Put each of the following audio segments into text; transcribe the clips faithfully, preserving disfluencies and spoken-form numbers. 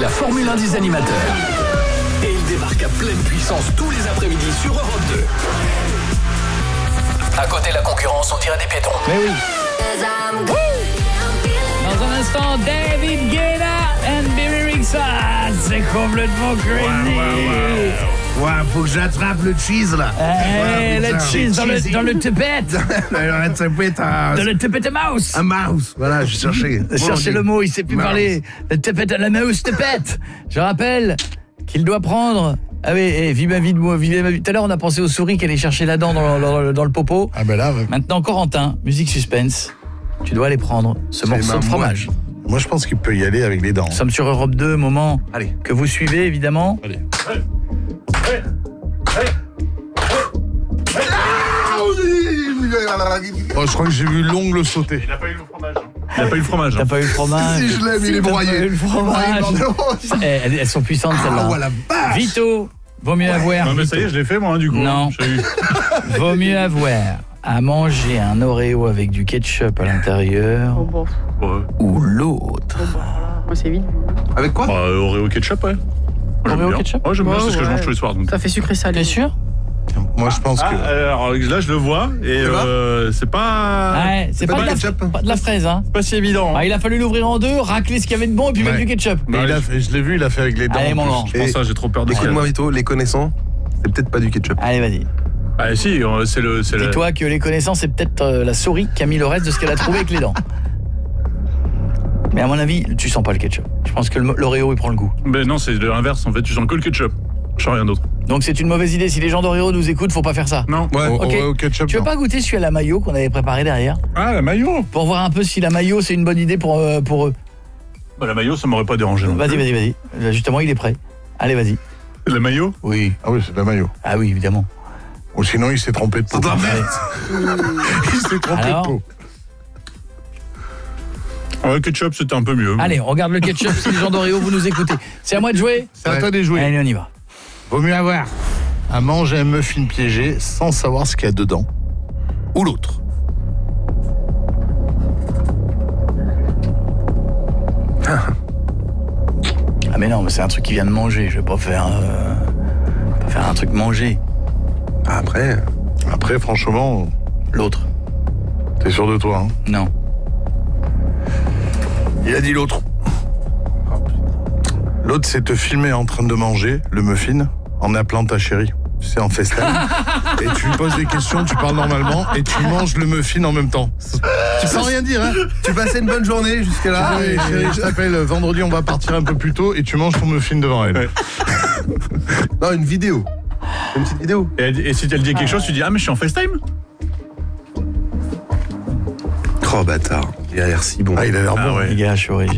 la Formule un des animateurs. Et il débarque à pleine puissance tous les après-midi sur Europe deux. À côté de la concurrence, on dirait des piétons. Mais oui. Dans un instant, David Guetta and Billy Rixa. C'est complètement crazy. Ouais, ouais, ouais. Ouais, faut que j'attrape le cheese là. Hey, ouais, le cheese dans le, dans le tepette. Dans le tepette mouse. Un mouse. Voilà, j'ai cherché. Cherchez le mot, il sait plus mouse. Parler. Le tepette à la mouse tepette. Je rappelle qu'il doit prendre. Ah oui, eh, vive ma vie de moi, vive ma vie. Tout à l'heure, on a pensé aux souris qui allaient chercher la dent dans, dans, dans le popo. Ah ben là. Ouais. Maintenant, Corentin, musique suspense. Tu dois aller prendre ce morceau de fromage. Moi, moi, je pense qu'il peut y aller avec les dents. Nous sommes sur Europe deux, moment Allez. Que vous suivez, évidemment. Allez. Allez. Allez. Allez. Oh, je crois que j'ai vu l'ongle sauter. Il n'a pas eu le fromage. Il n'a pas eu le fromage. T'as pas eu le fromage. Si je l'aime, il est broyé. Pas eu le fromage. Eh, elles, elles sont puissantes celles-là. Ah, voilà, vache. Vito, vaut mieux ouais. avoir. Non mais ça y est, je l'ai fait moi hein, du coup. Non. Eu. Vaut mieux avoir à manger un Oreo avec du ketchup à l'intérieur. Oh bon. Ouais. Ou l'autre. Oh bah, moi c'est vite. Avec quoi? Bah, Oreo ketchup, ouais. Oreo ketchup. Ouais, j'aime bien, ouais, c'est ce que ouais. je mange tous les soirs. Donc. Ça fait sucré salé. T'es sûr? Moi, je pense Ah, que. alors là, je le vois et euh, c'est pas. Ouais, c'est pas, pas de la, ketchup. pas de la fraise, hein. C'est pas si évident. Ah, il a fallu l'ouvrir en deux, racler ce qu'il y avait de bon et puis Ouais. mettre du ketchup. Mais il a Ouais, fait, je l'ai vu, il a fait avec les dents. Allez, mon grand. Je pense ça, j'ai trop peur de ça. Écoute-moi Vito, les connaissants, c'est peut-être pas du ketchup. Allez, vas-y. Ah si, euh, c'est le. C'est Dis-toi que les connaissances, c'est peut-être euh, la souris qui a mis le reste de ce qu'elle a trouvé avec les dents. Mais à mon avis, tu sens pas le ketchup. Je pense que le- l'Oreo, il prend le goût. Mais non, c'est l'inverse en fait. Tu sens que le ketchup. Je sens rien d'autre. Donc c'est une mauvaise idée. Si les gens d'Oreo nous écoutent, faut pas faire ça. Non. Ouais, Ok. au, au ketchup. Tu veux non. pas goûter celui à la mayo qu'on avait préparé derrière? Ah la mayo. Pour voir un peu si la mayo, c'est une bonne idée pour, euh, pour eux. Bah, la mayo, ça m'aurait pas dérangé. Non. Vas-y, vas-y, vas-y. Là, justement, il est prêt. Allez, vas-y. La mayo. Oui. Ah oui, c'est de la mayo. Ah oui, évidemment. Ou sinon, il s'est trompé de peau. Il s'est trompé Alors de peau. Ouais, le ketchup, c'était un peu mieux. Allez, on regarde le ketchup si les gens d'Oreo, vous nous écoutez. C'est à moi de jouer? C'est à toi de jouer. Allez, on y va. Vaut mieux avoir à manger un muffin piégé sans savoir ce qu'il y a dedans. Ou l'autre. Ah mais non, mais c'est un truc qui vient de manger. Je vais pas faire, euh, pas faire un truc manger. Après, Après, franchement, L'autre. t'es sûr de toi, hein? Non. Il a dit l'autre. L'autre, c'est te filmer en train de manger le muffin en appelant ta chérie. Tu sais, en FaceTime. Et tu lui poses des questions, tu parles normalement et tu manges le muffin en même temps. Tu sans rien dire, hein? tu passais une bonne journée jusqu'à là. Ah oui, chérie, je t'appelle vendredi, on va partir un peu plus tôt et tu manges ton muffin devant elle. Ouais. Non, une vidéo. Une petite vidéo. Et, et si elle dit quelque chose, tu dis ah mais je suis en FaceTime. Oh bâtard, il a l'air si bon. Ah, il a l'air Ah bon. ouais. Les gars, je suis origine.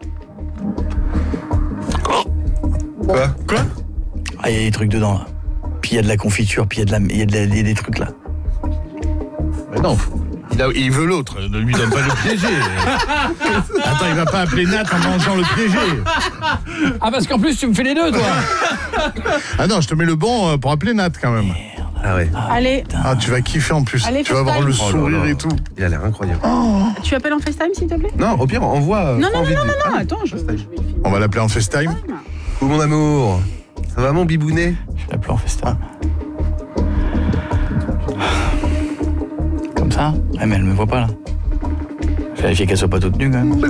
Quoi? Quoi? Ah, il y a des trucs dedans, là. Puis il y a de la confiture, puis il y a, de la, il y a, de la, il y a des trucs, là. Mais non, il, a- il veut l'autre, ne lui donne pas le piégé. Attends, il va pas appeler Nat en mangeant le piégé. Ah, parce qu'en plus, tu me fais les deux, toi. Ah non, je te mets le bon euh, pour appeler Nat quand même. Ah ouais, Allez, Ah, tu vas kiffer en plus. Allez, tu vas voir le FaceTime. sourire Oh là là. et tout. il a l'air incroyable. tu appelles en FaceTime s'il te plaît? Non, au pire, envoie. euh, Non, prends non, non, vidéo. non, non, Ah, attends, je, je vais le filmer. On va l'appeler en FaceTime. Coucou mon amour. Ça va mon bibounet? Je l'appelle en FaceTime. Comme ça? Ouais, mais elle me voit pas, là. Je vais vérifier qu'elle soit pas toute nue, quand même.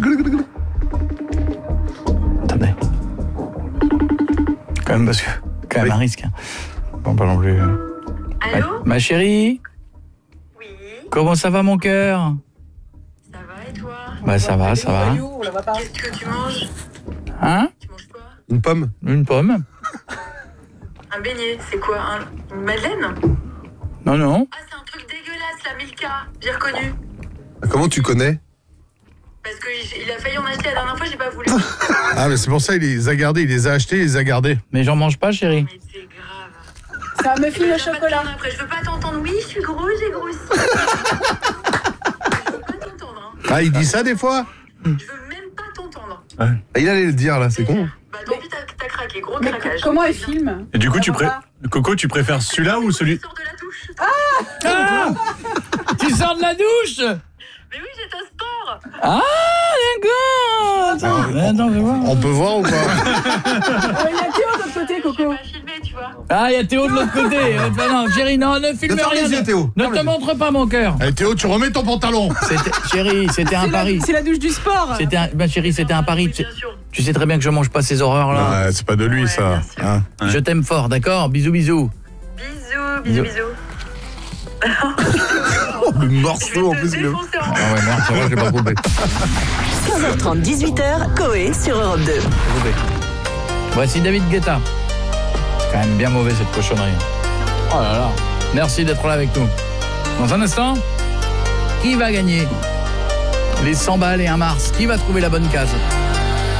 Attendez. Quand même, parce que... Quand même Oui. un risque, hein. Bon, pas non plus... Allô? Ma, ma chérie, Oui, comment ça va, mon cœur? ça va et toi? Bah, ça va, ça va. Qu'est-ce que tu manges? Hein? Tu manges quoi? Une pomme? Une pomme? Un beignet, c'est quoi? Un... Une madeleine? Non, non. Ah, c'est un truc dégueulasse, la Milka, j'ai reconnu. Comment tu connais? Parce qu'il il a failli en acheter la dernière fois, j'ai pas voulu. Ah, mais c'est pour ça il les a gardés, il les a achetés, il les a gardés. Mais j'en mange pas, chérie. Mais c'est grave. C'est un muffin au Viens pas te chocolat. plaindre après, je veux pas t'entendre. Oui, je suis gros, j'ai grossi. Je veux pas t'entendre, hein. Ah, il dit ça des fois? Je veux même pas t'entendre. Ah, il allait le dire là, c'est con. Bah tant pis, t'as t'as craqué, gros Mais craquage. comment elle filme? Et du coup, Ça tu va pré... pas. Coco, tu préfères celui-là ou celui? Sors de la douche. Tu sors de la douche? Mais oui, j'étais au sport. Ah, d'accord. attends. Mais attends, je vais voir. On peut voir ou pas? Il y a Théo de l'autre côté, Coco. Pas filmé, tu vois. Ah, il y a Théo de l'autre côté. Euh, bah non, chérie, non, ne filme ferme rien. les yeux, Théo. Ne Ferme te les yeux. montre pas mon cœur. Eh Théo, tu remets ton pantalon. C'était- Chérie, c'était un C'est la- pari. C'est la douche du sport. C'était un... Ben chérie, c'était un pari. Tu, Bien sûr. tu sais très bien que je mange pas ces horreurs-là. Ouais, c'est pas de lui Ouais, ça. merci. Hein. Ouais. Je t'aime fort, d'accord? Bisous, bisous. Bisous, bisous, bisous. Oh, le Je vais morceau en te plus. il est- défoncer en Ah ouais, merde, c'est vrai, j'ai pas coupé. quinze heures trente, dix-huit heures, Coé sur Europe deux. Coupé. Voici David Guetta. C'est quand même bien mauvais cette cochonnerie. Oh là là. Merci d'être là avec nous. Dans un instant, qui va gagner les cent balles et un Mars? Qui va trouver la bonne case?